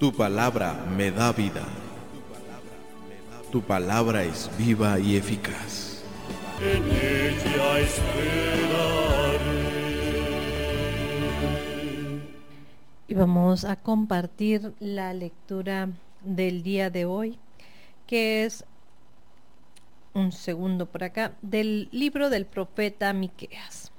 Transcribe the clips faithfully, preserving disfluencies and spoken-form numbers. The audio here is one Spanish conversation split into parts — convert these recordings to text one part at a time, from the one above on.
Tu palabra me da vida. Tu palabra es viva y eficaz. En ella esperaré. Y vamos a compartir la lectura del día de hoy, que es, un segundo por acá, del libro del profeta Miqueas.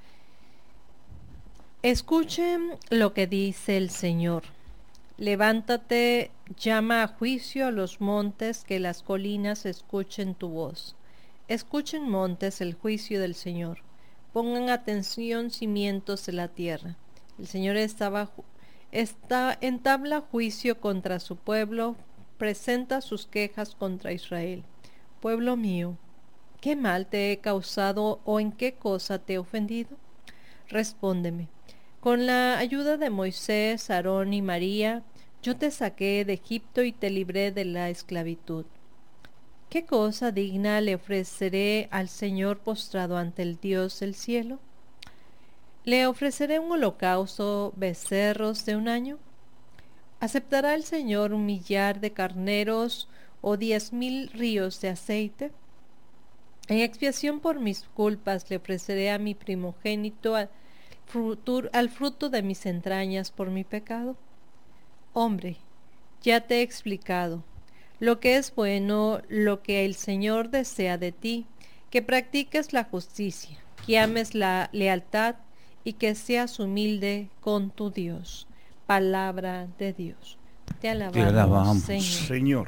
Escuchen lo que dice el Señor. Levántate, llama a juicio a los montes, que las colinas escuchen tu voz. Escuchen, montes, el juicio del Señor. Pongan atención, cimientos de la tierra. El Señor estaba, está, entabla juicio contra su pueblo, presenta sus quejas contra Israel. Pueblo mío, ¿qué mal te he causado o en qué cosa te he ofendido? Respóndeme. Con la ayuda de Moisés, Aarón y María, yo te saqué de Egipto y te libré de la esclavitud. ¿Qué cosa digna le ofreceré al Señor postrado ante el Dios del cielo? ¿Le ofreceré un holocausto, becerros de un año? ¿Aceptará el Señor un millar de carneros o diez mil ríos de aceite? En expiación por mis culpas le ofreceré a mi primogénito al fruto, al fruto de mis entrañas por mi pecado. Hombre, ya te he explicado lo que es bueno, lo que el Señor desea de ti, que practiques la justicia, que ames la lealtad y que seas humilde con tu Dios. Palabra de Dios. Te alabamos, Te alabamos, Señor. Señor.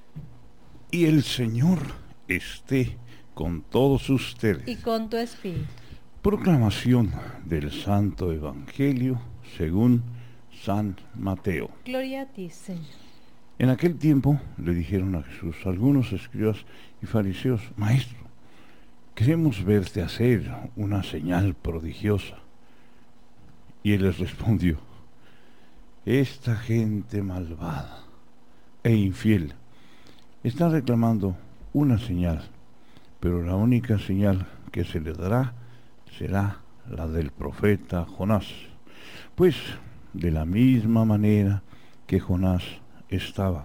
Y el Señor esté con todos ustedes. Y con tu espíritu. Proclamación del Santo Evangelio según San Mateo. Gloria a ti, Señor. En aquel tiempo le dijeron a Jesús algunos escribas y fariseos: Maestro, queremos verte hacer una señal prodigiosa. Y él les respondió: esta gente malvada e infiel está reclamando una señal, pero la única señal que se le dará será la del profeta Jonás. Pues de la misma manera que Jonás estaba,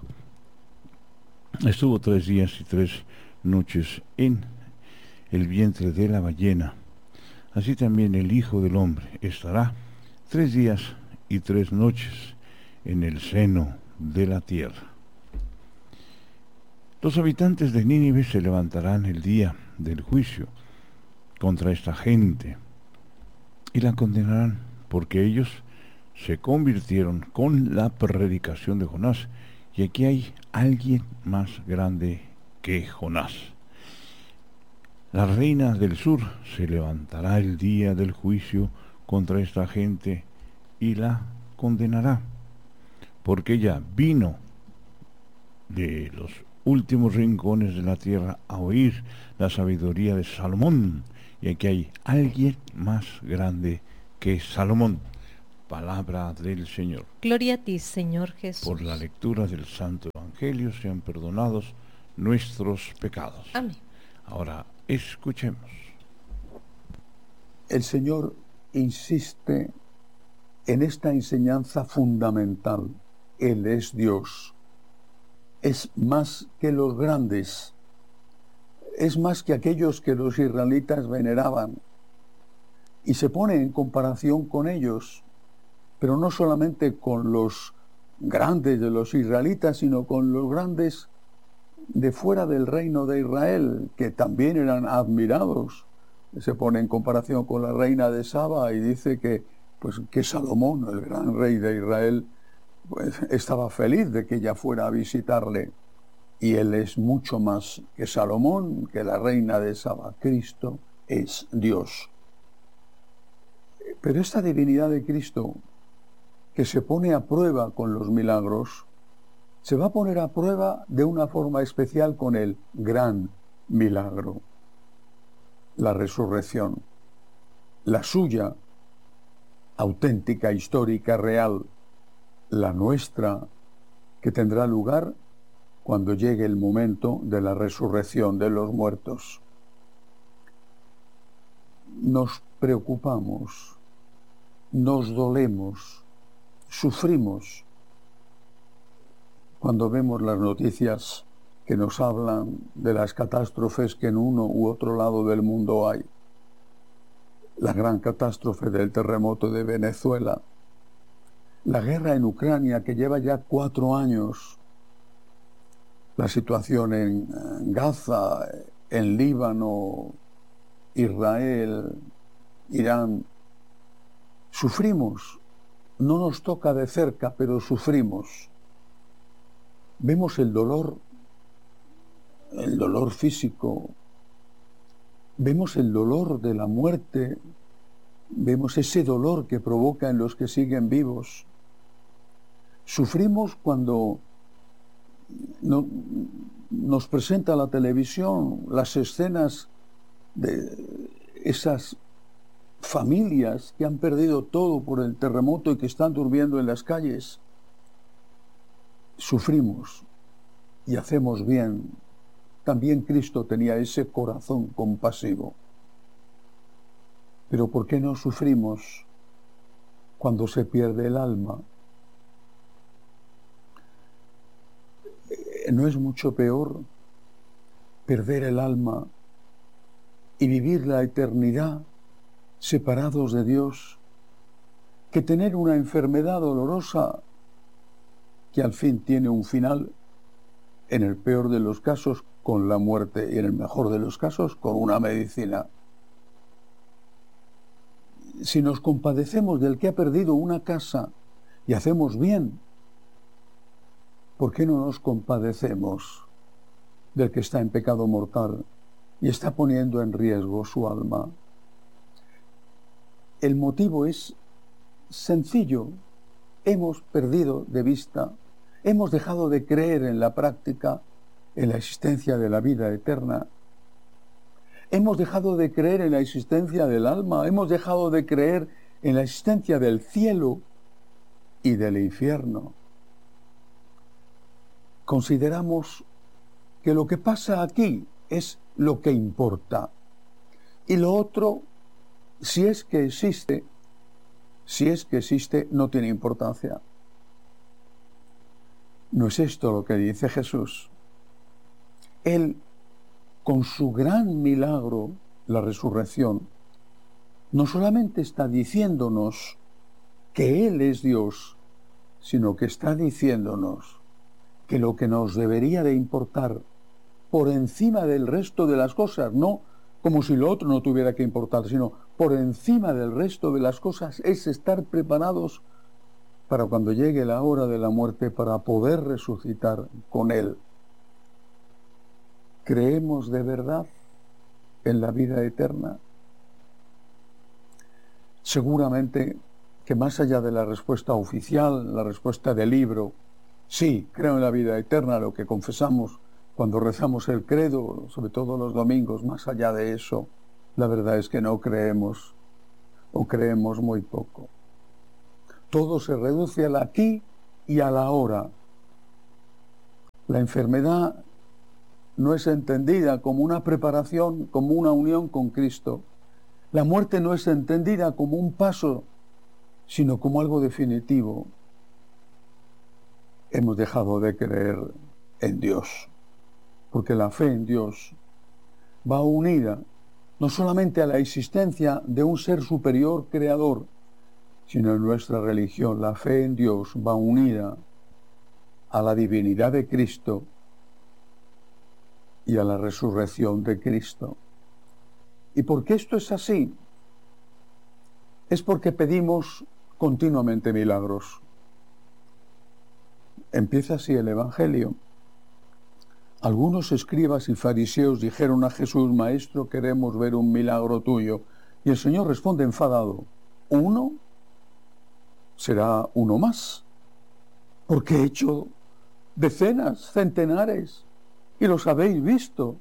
estuvo tres días y tres noches en el vientre de la ballena, así también el Hijo del Hombre estará tres días y tres noches en el seno de la tierra. Los habitantes de Nínive se levantarán el día del juicio contra esta gente y la condenarán, porque ellos se convirtieron con la predicación de Jonás, y aquí hay alguien más grande que Jonás. La reina del sur se levantará el día del juicio contra esta gente y la condenará, porque ella vino de los últimos rincones de la tierra a oír la sabiduría de Salomón, y aquí hay alguien más grande que Salomón. Palabra del Señor. Gloria a ti, Señor Jesús. Por la lectura del Santo Evangelio sean perdonados nuestros pecados. Amén. Ahora escuchemos. El Señor insiste en esta enseñanza fundamental. Él es Dios. Es más que los grandes. Es más que aquellos que los israelitas veneraban. Y se pone en comparación con ellos, pero no solamente con los grandes de los israelitas, sino con los grandes de fuera del reino de Israel, que también eran admirados. Se pone en comparación con la reina de Saba y dice que, pues, que Salomón, el gran rey de Israel, pues, estaba feliz de que ella fuera a visitarle. Y él es mucho más que Salomón, que la reina de Saba. Cristo es Dios. Pero esta divinidad de Cristo, que se pone a prueba con los milagros, se va a poner a prueba de una forma especial con el gran milagro, la resurrección, la suya, auténtica, histórica, real, la nuestra, que tendrá lugar cuando llegue el momento de la resurrección de los muertos. Nos preocupamos, nos dolemos, sufrimos cuando vemos las noticias que nos hablan de las catástrofes que en uno u otro lado del mundo hay. La gran catástrofe del terremoto de Venezuela, la guerra en Ucrania que lleva ya cuatro años, la situación en Gaza, en Líbano, Israel, Irán. Sufrimos, no nos toca de cerca, pero sufrimos. Vemos el dolor, el dolor físico, vemos el dolor de la muerte, vemos ese dolor que provoca en los que siguen vivos. Sufrimos cuando no, nos presenta la televisión las escenas de esas familias que han perdido todo por el terremoto y que están durmiendo en las calles. Sufrimos y hacemos bien. También Cristo tenía ese corazón compasivo. Pero ¿por qué no sufrimos cuando se pierde el alma? ¿No es mucho peor perder el alma y vivir la eternidad separados de Dios que tener una enfermedad dolorosa que al fin tiene un final, en el peor de los casos con la muerte y en el mejor de los casos con una medicina? Si nos compadecemos del que ha perdido una casa y hacemos bien, ¿por qué no nos compadecemos del que está en pecado mortal y está poniendo en riesgo su alma? El motivo es sencillo. Hemos perdido de vista, hemos dejado de creer en la práctica, en la existencia de la vida eterna. Hemos dejado de creer en la existencia del alma, hemos dejado de creer en la existencia del cielo y del infierno. Consideramos que lo que pasa aquí es lo que importa. Y lo otro, si es que existe, si es que existe, no tiene importancia. No es esto lo que dice Jesús. Él, con su gran milagro, la resurrección, no solamente está diciéndonos que Él es Dios, sino que está diciéndonos que lo que nos debería de importar por encima del resto de las cosas, no como si lo otro no tuviera que importar, sino por encima del resto de las cosas, es estar preparados para cuando llegue la hora de la muerte, para poder resucitar con Él. ¿Creemos de verdad en la vida eterna? Seguramente que más allá de la respuesta oficial, la respuesta del libro, sí, creo en la vida eterna, lo que confesamos cuando rezamos el credo, sobre todo los domingos, más allá de eso, la verdad es que no creemos, o creemos muy poco. Todo se reduce al aquí y a la ahora. La enfermedad no es entendida como una preparación, como una unión con Cristo. La muerte no es entendida como un paso, sino como algo definitivo. Hemos dejado de creer en Dios, porque la fe en Dios va unida no solamente a la existencia de un ser superior creador, sino en nuestra religión la fe en Dios va unida a la divinidad de Cristo y a la resurrección de Cristo. ¿Y por qué esto es así? Es porque pedimos continuamente milagros. Empieza así el Evangelio. Algunos escribas y fariseos dijeron a Jesús: Maestro, queremos ver un milagro tuyo. Y el Señor responde enfadado: ¿Uno? Será uno más, porque he hecho decenas, centenares, y los habéis visto.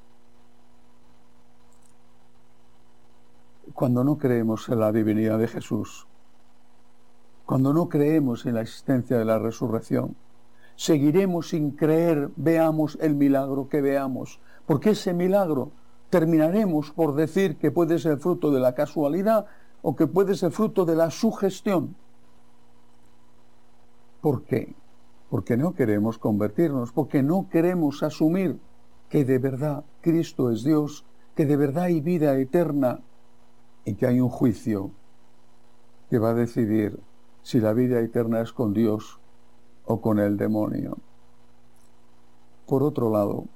Cuando no creemos en la divinidad de Jesús, cuando no creemos en la existencia de la resurrección, seguiremos sin creer, veamos el milagro que veamos, porque ese milagro terminaremos por decir que puede ser fruto de la casualidad o que puede ser fruto de la sugestión. ¿Por qué? porque no queremos convertirnos, porque no queremos asumir que de verdad Cristo es Dios, que de verdad hay vida eterna y que hay un juicio que va a decidir si la vida eterna es con Dios o con el demonio. Por otro lado,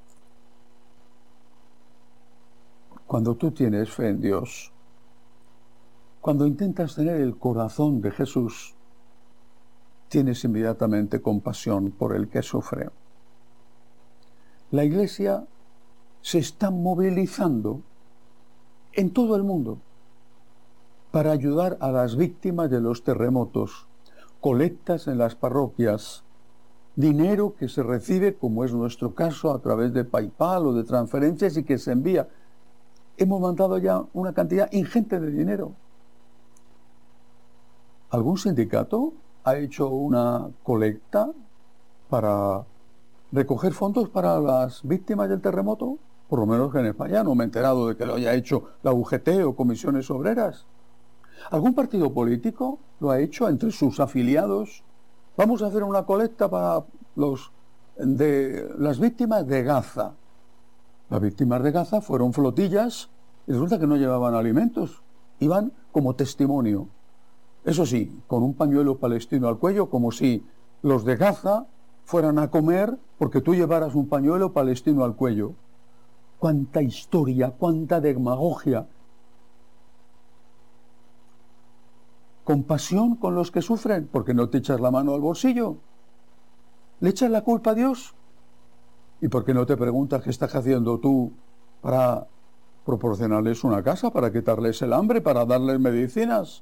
cuando tú tienes fe en Dios, cuando intentas tener el corazón de Jesús, tienes inmediatamente compasión por el que sufre. La Iglesia se está movilizando en todo el mundo para ayudar a las víctimas de los terremotos, colectas en las parroquias, dinero que se recibe, como es nuestro caso, a través de PayPal o de transferencias y que se envía. Hemos mandado ya una cantidad ingente de dinero. ¿Algún sindicato ha hecho una colecta para recoger fondos para las víctimas del terremoto? Por lo menos que en España no me he enterado de que lo haya hecho la U G T o comisiones obreras. ¿Algún partido político lo ha hecho entre sus afiliados? Vamos a hacer una colecta para los de las víctimas de Gaza. Las víctimas de Gaza fueron flotillas y resulta que no llevaban alimentos. Iban como testimonio. Eso sí, con un pañuelo palestino al cuello, como si los de Gaza fueran a comer porque tú llevaras un pañuelo palestino al cuello. Cuánta historia, cuánta demagogia. Compasión con los que sufren, porque no te echas la mano al bolsillo. ¿Le echas la culpa a Dios? ¿Y por qué no te preguntas qué estás haciendo tú para proporcionarles una casa, para quitarles el hambre, para darles medicinas?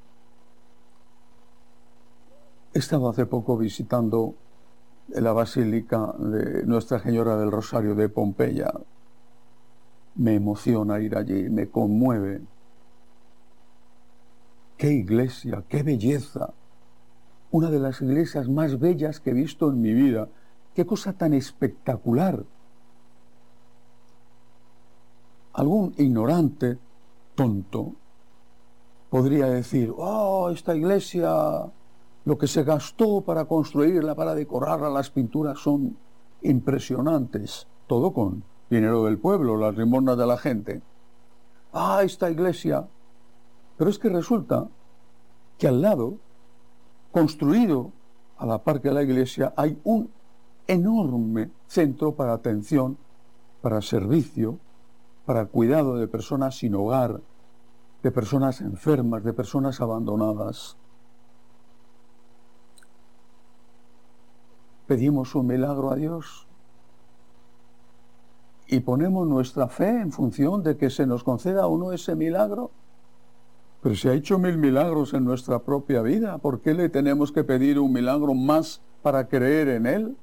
He estado hace poco visitando la Basílica de Nuestra Señora del Rosario de Pompeya. Me emociona ir allí, me conmueve. ¡Qué iglesia, qué belleza! Una de las iglesias más bellas que he visto en mi vida. ¡Qué cosa tan espectacular! Algún ignorante, tonto, podría decir, ¡oh, esta iglesia, lo que se gastó para construirla, para decorarla, las pinturas son impresionantes! Todo con dinero del pueblo, las limosnas de la gente. ¡Ah, esta iglesia! Pero es que resulta que al lado, construido a la par que la iglesia, hay un enorme centro para atención, para servicio, para cuidado de personas sin hogar, de personas enfermas, de personas abandonadas. Pedimos un milagro a Dios y ponemos nuestra fe en función de que se nos conceda o no ese milagro. Pero si ha hecho mil milagros en nuestra propia vida, ¿por qué le tenemos que pedir un milagro más para creer en Él?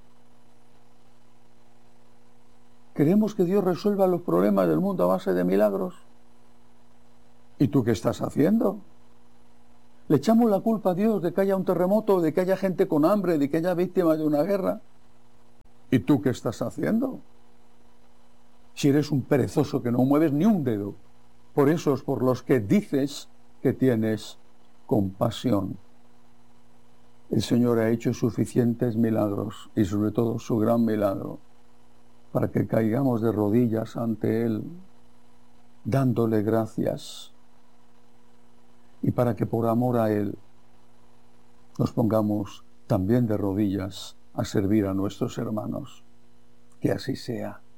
¿Queremos que Dios resuelva los problemas del mundo a base de milagros? ¿Y tú qué estás haciendo? ¿Le echamos la culpa a Dios de que haya un terremoto, de que haya gente con hambre, de que haya víctimas de una guerra? ¿Y tú qué estás haciendo? Si eres un perezoso que no mueves ni un dedo, por esos por los que dices que tienes compasión. El Señor ha hecho suficientes milagros y sobre todo su gran milagro para que caigamos de rodillas ante Él, dándole gracias, y para que por amor a Él nos pongamos también de rodillas a servir a nuestros hermanos. Que así sea.